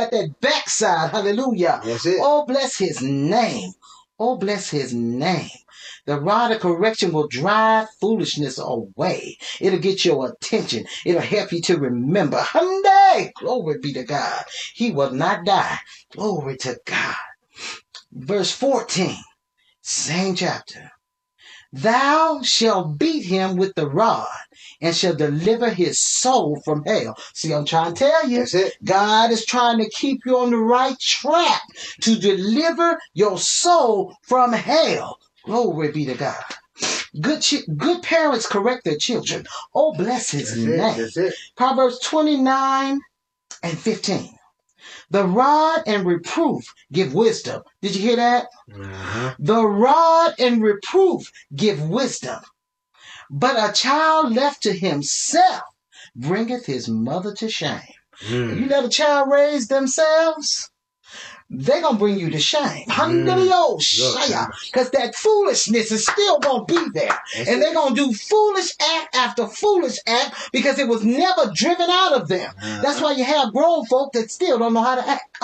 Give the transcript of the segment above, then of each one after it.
got that backside. Hallelujah. That's it. Oh, bless his name. Oh, bless his name. The rod of correction will drive foolishness away. It'll get your attention. It'll help you to remember. Hyundai! Glory be to God. He will not die. Glory to God. Verse 14, same chapter. Thou shalt beat him with the rod and shall deliver his soul from hell. See, I'm trying to tell you, That's it. God is trying to keep you on the right track to deliver your soul from hell. Glory be to God. Good parents correct their children. Oh, bless his name. That's it. Proverbs 29 and 15. The rod and reproof give wisdom. Did you hear that? Uh-huh. The rod and reproof give wisdom. But a child left to himself bringeth his mother to shame. You let a child raise themselves, they're going to bring you to shame. Because that foolishness is still going to be there. And they're going to do foolish act after foolish act because it was never driven out of them. That's why you have grown folk that still don't know how to act.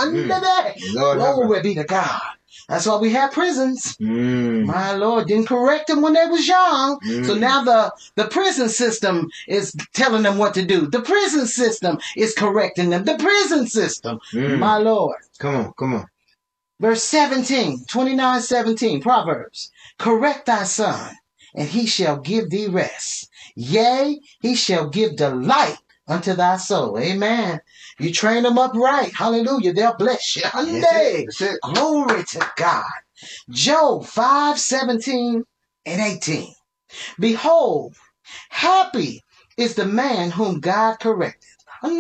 Glory be to God. That's why we have prisons. My Lord didn't correct them when they was young. So now the prison system is telling them what to do. The prison system is correcting them. The prison system. My Lord. Come on. Verse 17, 29:17, Proverbs. Correct thy son, and he shall give thee rest. Yea, he shall give delight unto thy soul. Amen. You train them up right. Hallelujah. They'll bless you. That's it. Glory to God. Job 5:17 and 18. Behold, happy is the man whom God corrected.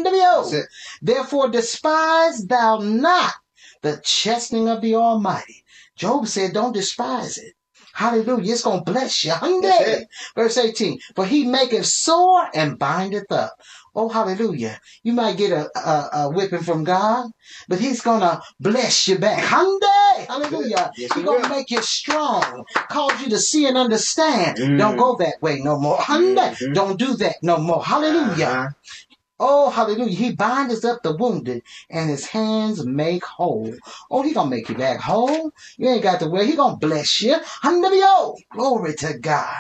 Therefore despise thou not the chastening of the Almighty. Job said, don't despise it. Hallelujah. It's going to bless you. Verse 18. For he maketh sore and bindeth up. Oh, hallelujah. You might get a whipping from God, but he's going to bless you back. Hallelujah. Yes, he's going to make you strong, cause you to see and understand. Don't go that way no more. Don't do that no more. Hallelujah. Oh, hallelujah. He bindeth up the wounded and his hands make whole. Oh, he gonna make you back whole. You ain't got to worry. He gonna bless you. Hallelujah. Glory to God.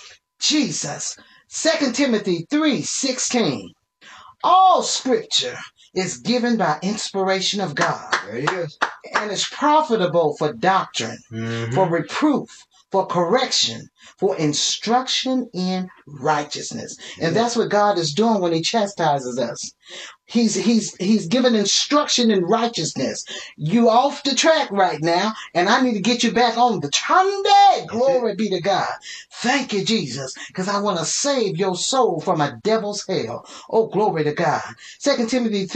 Jesus. 2 Timothy 3:16. All scripture is given by inspiration of God. There it is. And is profitable for doctrine, for reproof, for correction, for instruction in righteousness. And that's what God is doing when he chastises us. He's giving instruction in righteousness. You off the track right now, and I need to get you back on the track. Glory be to God. Thank you, Jesus, because I want to save your soul from a devil's hell. Oh, glory to God. 2 Timothy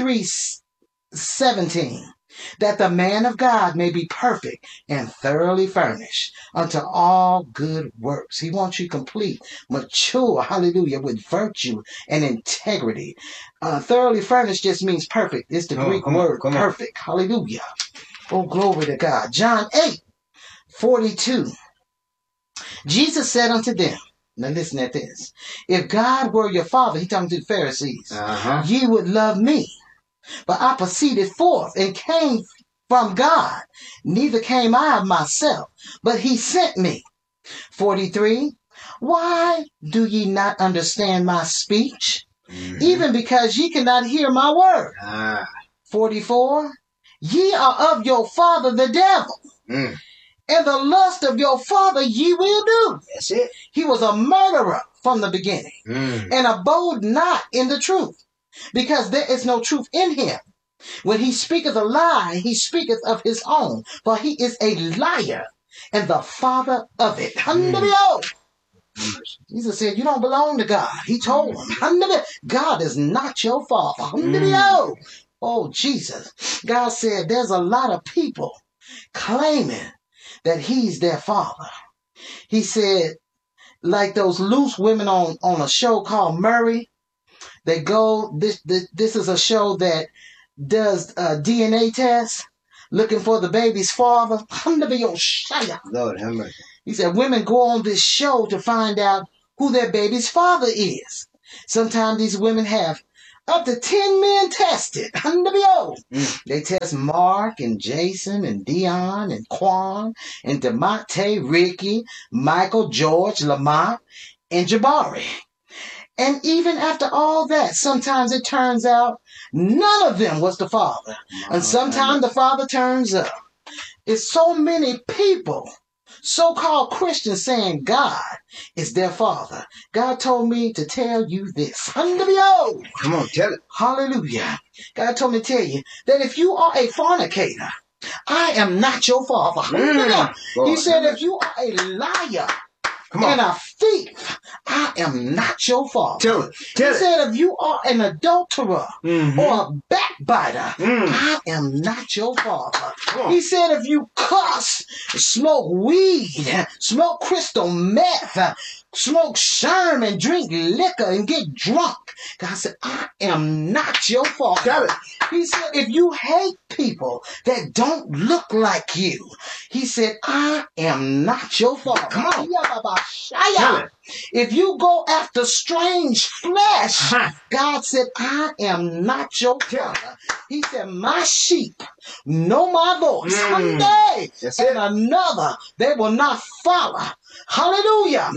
3:17. That the man of God may be perfect and thoroughly furnished unto all good works. He wants you complete, mature, hallelujah, with virtue and integrity. Thoroughly furnished just means perfect. It's the Greek word, perfect. Hallelujah. Oh, glory to God. John 8:42. Jesus said unto them, now listen at this. If God were your father, he talking to the Pharisees, ye would love me. But I proceeded forth and came from God. Neither came I of myself, but he sent me. 43. Why do ye not understand my speech? Even because ye cannot hear my word. 44. Ye are of your father the devil. And the lust of your father ye will do. That's it. He was a murderer from the beginning and abode not in the truth, because there is no truth in him. When he speaketh a lie, he speaketh of his own, for he is a liar and the father of it. Jesus said, you don't belong to God. He told him, God is not your father. Oh, Jesus. God said, there's a lot of people claiming that he's their father. He said, like those loose women on a show called Murray, they go, this is a show that does DNA tests looking for the baby's father. Lord have mercy. He said women go on this show to find out who their baby's father is. Sometimes these women have Up to 10 men tested. They test Mark and Jason and Dion and Quan and DeMonte, Ricky, Michael, George, Lamont, and Jabari. And even after all that, sometimes it turns out none of them was the father. And sometimes the father turns up. It's so many people, so-called Christians, saying God is their father. God told me to tell you this. Come on, tell it. Hallelujah. God told me to tell you that if you are a fornicator, I am not your father. He said if you are a liar and a thief, I am not your father. Tell it. He said if you are an adulterer or a backbiter, I am not your father. He said if you cuss, smoke weed, smoke crystal meth, smoke Sherman, drink liquor, and get drunk, God said, I am not your father. Tell it. He said, if you hate people that don't look like you, he said, I am not your father. Come on. Tell it. If you go after strange flesh, God said, I am not your father. He said, my sheep know my voice. Someday, and another they will not follow. Hallelujah.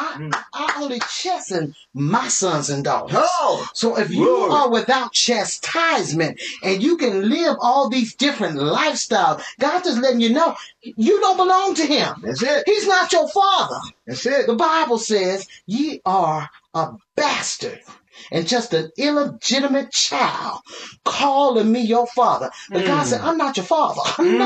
I only chasten my sons and daughters. So if you are without chastisement and you can live all these different lifestyles, God is letting you know you don't belong to him. That's it. He's not your father. That's it. The Bible says ye are a bastard and just an illegitimate child calling me your father. But God said, I'm not your father.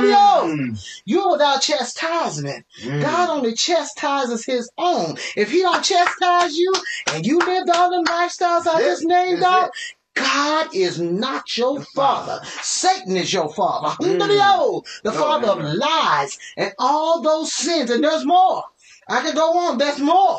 You're without chastisement. God only chastises his own. If he don't chastise you and you lived all the lifestyles I just named out, God is not your father. Satan is your father. The father of lies and all those sins. And there's more. I can go on. There's more.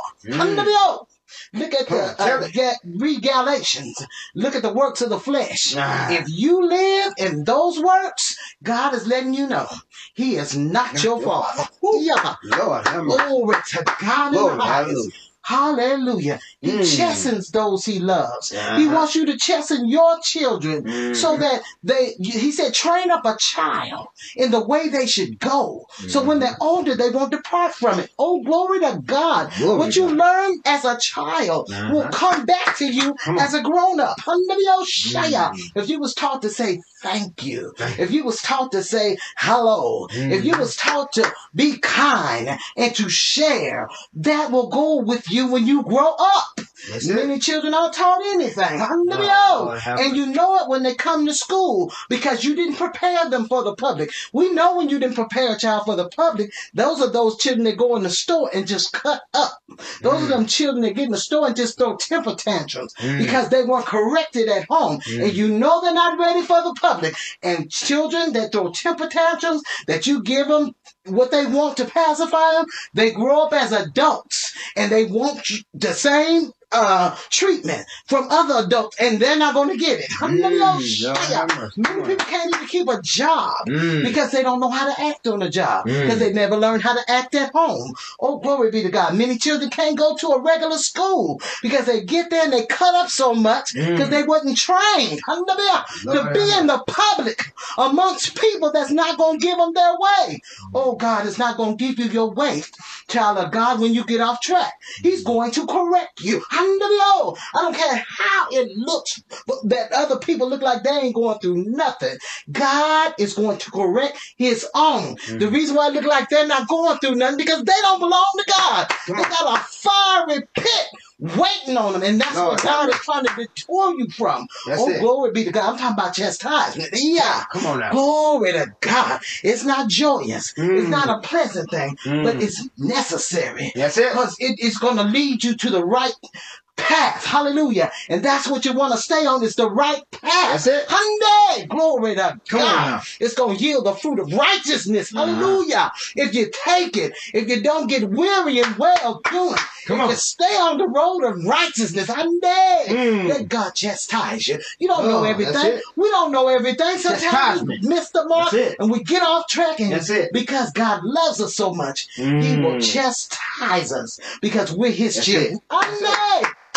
Look at read Galatians. Look at the works of the flesh. If you live in those works, God is letting you know he is not your father. Lord, glory to God in the highest. Hallelujah. He chastens those he loves. He wants you to chasten your children so that he said, train up a child in the way they should go. So when they're older, they won't depart from it. Oh, glory to God. What you learn as a child will come back to you as a grown-up. If you was taught to say thank you, if you was taught to say hello, if you was taught to be kind and to share, that will go with you when you grow up. Many children aren't taught anything. And you know it when they come to school because you didn't prepare them for the public. We know when you didn't prepare a child for the public, those are those children that go in the store and just cut up. Those are them children that get in the store and just throw temper tantrums because they weren't corrected at home. And you know they're not ready for the public. And children that throw temper tantrums, that you give them what they want to pacify them, they grow up as adults and they want the same treatment from other adults, and they're not going to get it. Many people can't even keep a job because they don't know how to act on a job because they never learned how to act at home. Oh, glory be to God. Many children can't go to a regular school because they get there and they cut up so much because they wasn't trained to be in the public amongst people that's not going to give them their way. Oh, God is not going to give you your way, child of God, when you get off track. He's going to correct you. I don't care how it looks that other people look like they ain't going through nothing. God is going to correct his own. The reason why it look like they're not going through nothing because they don't belong to God. They got a fiery pit waiting on them, and that's what God is trying to detour you from. Glory be to God. I'm talking about chastisement. Come on now. Glory to God. It's not joyous. It's not a pleasant thing, but it's necessary. That's it. Because it's going to lead you to the right path. Hallelujah. And that's what you want to stay on, is the right path. That's it. Hyundai. Glory to Come on God. now. It's going to yield the fruit of righteousness. Hallelujah. If you take it, if you don't get weary and well doing, you stay on the road of righteousness. Hyundai. Let God chastise you. You don't know everything. We don't know everything. Sometimes we miss the mark and we get off track. And because God loves us so much, he will chastise us because we're his children. Hyundai.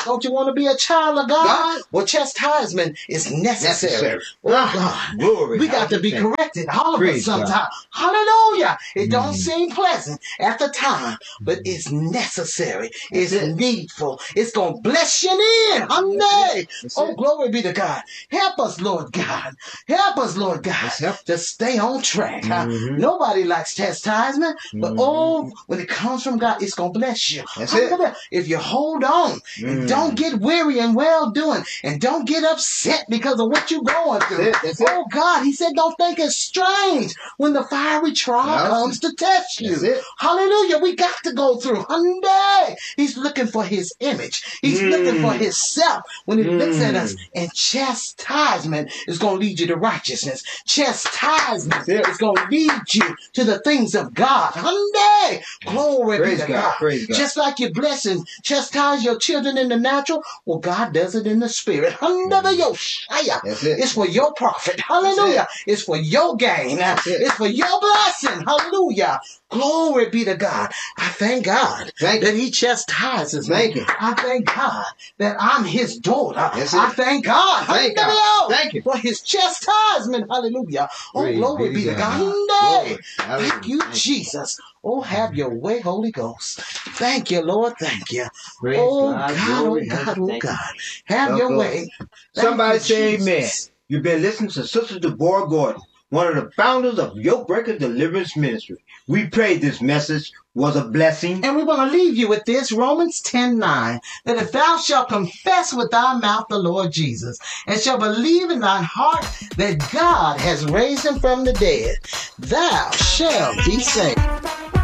Don't you want to be a child of God? God. Well, chastisement is necessary. Necessary. Oh, God. Glory. We got to be Hallelujah. corrected, all of us Praise God. sometimes. Hallelujah. It don't seem pleasant at the time, but it's necessary. It's That's it. needful. It's going to bless you in. Amen. That's Oh, it. glory be to God. Help us, Lord God. Help us, Lord God, Let's help. to stay on track. Mhm. Nobody likes chastisement, but Mhm. when it comes from God, it's going to bless you. That's it. If you hold on and don't get weary in well doing and don't get upset because of what you're going through. That's it. Oh, God, he said, don't think it's strange when the fiery trial No. comes to test you. That's it. Hallelujah. We got to go through. Hyundai. He's looking for his image. He's looking for himself when he looks at us. And chastisement is going to lead you to righteousness. Chastisement is going to lead you to the things of God. Hyundai. Glory Praise be to God. God. Praise God. Just like you bless and chastise your children in the natural, well, God does it in the spirit. That's it. It's for your profit. Hallelujah. It's for your gain. It's for your blessing. Hallelujah. Glory be to God. I thank God that he chastises me. Thank you. I thank God that I'm his daughter. That's it. I thank God. Thank God. Thank you. For his chastisement. Hallelujah. Oh, Praise glory be be to to God. God. Glory. Thank you, Hallelujah. Jesus. Oh, have your way, Holy Ghost. Thank you, Lord. Thank you. Praise Oh, God. God, oh, Glory. God, oh, Thank you. God. Have Love your God. way. Thank Somebody you, say Jesus. amen. You've been listening to Sister Deborah Gordon, one of the founders of Yokebreaker Deliverance Ministry. We pray this message was a blessing. And we want to leave you with this, Romans 10:9, that if thou shalt confess with thy mouth the Lord Jesus, and shalt believe in thine heart that God has raised him from the dead, thou shalt be saved.